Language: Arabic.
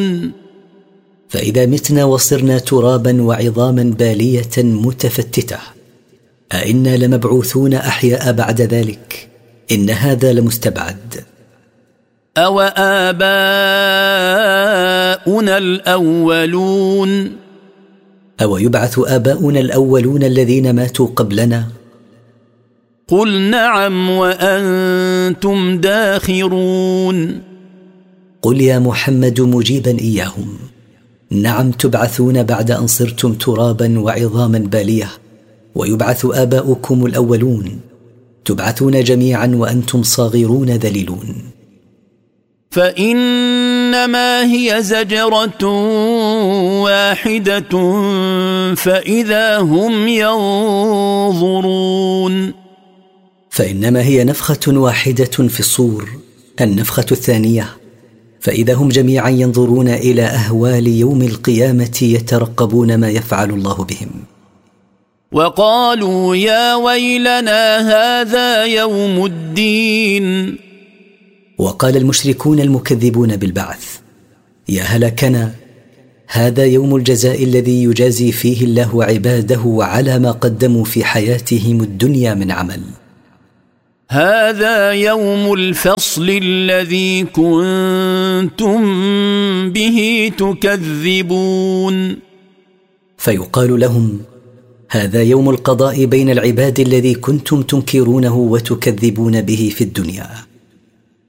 فإذا متنا وصرنا ترابا وعظاما بالية متفتتة أئنا لمبعوثون أحياء بعد ذلك؟ إن هذا لمستبعد. أو آباؤنا الأولون أو يبعث آباؤنا الأولون الذين ماتوا قبلنا؟ قل نعم وأنتم داخرون. قل يا محمد مجيبا إياهم: نعم، تبعثون بعد أن صرتم ترابا وعظاما بالية، ويبعث آباؤكم الأولون، تبعثون جميعا وأنتم صاغرون ذليلون. فإنما هي زجرة واحدة فإذا هم ينظرون. فإنما هي نفخة واحدة في الصور، النفخة الثانية، فإذا هم جميعا ينظرون إلى أهوال يوم القيامة يترقبون ما يفعل الله بهم. وقالوا يا ويلنا هذا يوم الدين. وقال المشركون المكذبون بالبعث: يا هلكنا، هذا يوم الجزاء الذي يجازي فيه الله عباده على ما قدموا في حياتهم الدنيا من عمل. هذا يوم الفصل الذي كنتم به تكذبون. فيقال لهم: هذا يوم القضاء بين العباد الذي كنتم تنكرونه وتكذبون به في الدنيا.